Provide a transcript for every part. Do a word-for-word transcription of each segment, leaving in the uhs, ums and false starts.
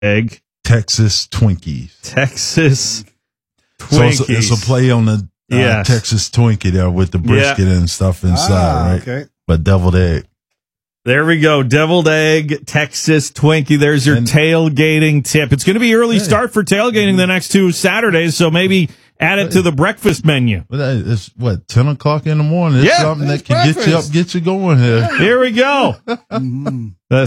Egg. Texas Twinkies. Texas Twinkies. So it's a, it's a play on the uh, Yes. Texas Twinkie there with the brisket Yeah. and stuff inside, Ah, right? okay. But deviled egg. There we go. Deviled egg, Texas Twinkie. There's your And- tailgating tip. It's going to be early Hey. start for tailgating the next two Saturdays, so maybe add it to the breakfast menu. But that- it's what, ten o'clock in the morning? It's Yeah, something that it's can get you up, breakfast. get you going here. Here we go. Mm-hmm. The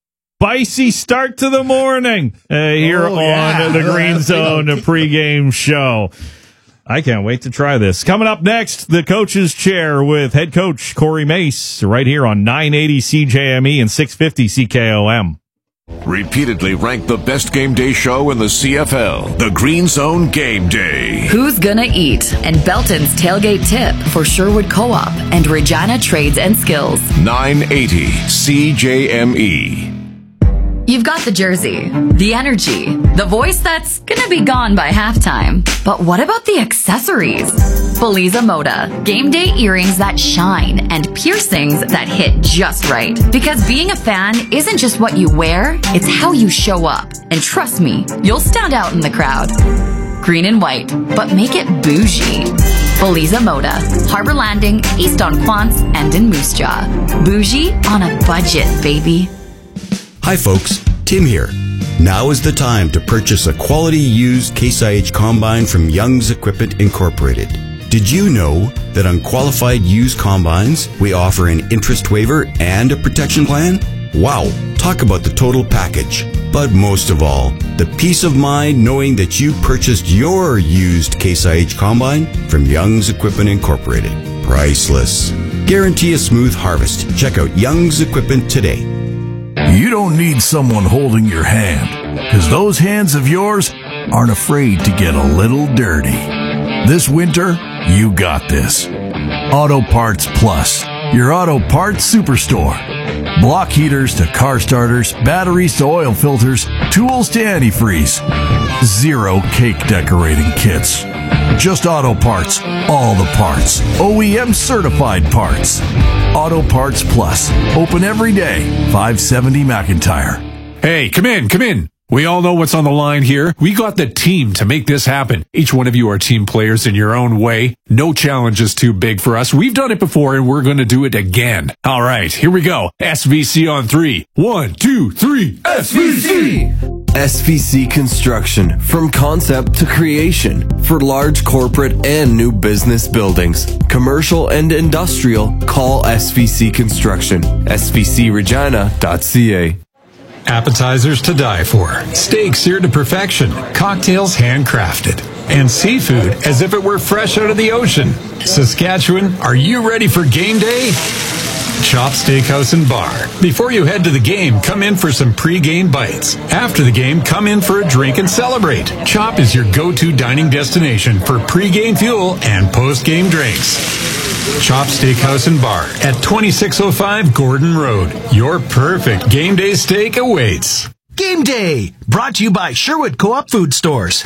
spicy start to the morning uh, here Oh, on yeah. the Green Zone pregame show. I can't wait to try this. Coming up next, the coach's chair with head coach Corey Mace right here on nine eighty C J M E and six fifty C K O M. Repeatedly ranked the best game day show in the C F L, the Green Zone Game Day. Who's Gonna Eat? And Belton's tailgate tip for Sherwood Co-op and Regina Trades and Skills. nine eighty C J M E. You've got the jersey, the energy, the voice that's gonna be gone by halftime. But what about the accessories? Feliza Moda, game day earrings that shine and piercings that hit just right. Because being a fan isn't just what you wear, it's how you show up. And trust me, you'll stand out in the crowd. Green and white, but make it bougie. Feliza Moda, Harbor Landing, East on Quants, and in Moose Jaw. Bougie on a budget, baby. Hi folks, Tim here. Now is the time to purchase a quality used Case I H combine from Young's Equipment Incorporated. Did you know that on qualified used combines, we offer an interest waiver and a protection plan? Wow, talk about the total package. But most of all, the peace of mind knowing that you purchased your used Case I H combine from Young's Equipment Incorporated. Priceless. Guarantee a smooth harvest. Check out Young's Equipment today. You don't need someone holding your hand, because those hands of yours aren't afraid to get a little dirty. This winter, you got this. Auto Parts Plus, your auto parts superstore. Block heaters to car starters, batteries to oil filters, tools to antifreeze. Zero cake decorating kits. Just auto parts, all the parts. O E M certified parts. Auto Parts Plus. Open every day. five seventy McIntyre. Hey, come in, come in. We all know what's on the line here. We got the team to make this happen. Each one of you are team players in your own way. No challenge is too big for us. We've done it before and we're going to do it again. All right, here we go. S V C on three. One, two, three. S V C! S V C Construction, from concept to creation, for large corporate and new business buildings, commercial and industrial. Call S V C Construction. S V C regina dot c a. Appetizers to die for, steaks seared to perfection, cocktails handcrafted, and seafood as if it were fresh out of the ocean. Saskatchewan, are you ready for game day? Chop Steakhouse and Bar. Before you head to the game, come in for some pre-game bites. After the game, come in for a drink and celebrate. Chop is your go-to dining destination for pre-game fuel and post-game drinks. Chop Steakhouse and Bar at twenty-six oh five Gordon Road. Your perfect game day steak awaits. Game Day, brought to you by Sherwood Co-op Food Stores.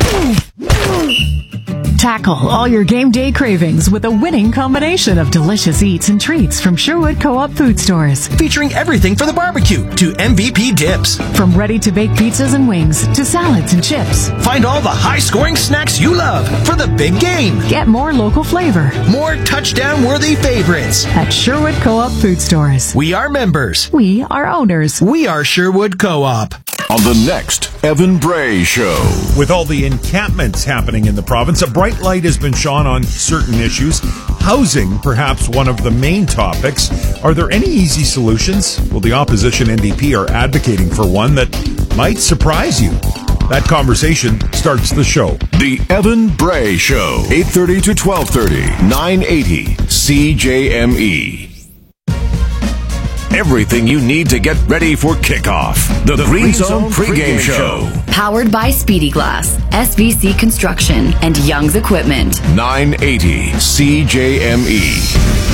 Tackle all your game day cravings with a winning combination of delicious eats and treats from Sherwood Co-op Food Stores. Featuring everything for the barbecue to M V P dips. From ready-to-bake pizzas and wings to salads and chips. Find all the high-scoring snacks you love for the big game. Get more local flavor. More touchdown-worthy favorites. At Sherwood Co-op Food Stores. We are members. We are owners. We are Sherwood Co-op. On the next Evan Bray Show. With all the encampments happening in the province, a bright light has been shone on certain issues. Housing, perhaps one of the main topics. Are there any easy solutions? Well, the opposition N D P are advocating for one that might surprise you. That conversation starts the show. The Evan Bray Show, eight thirty to twelve thirty, nine eighty C J M E. Everything you need to get ready for kickoff. The, the Green, Green Zone, Zone pregame, pregame show. Powered by Speedy Glass, S V C Construction, and Young's Equipment. nine eighty C J M E.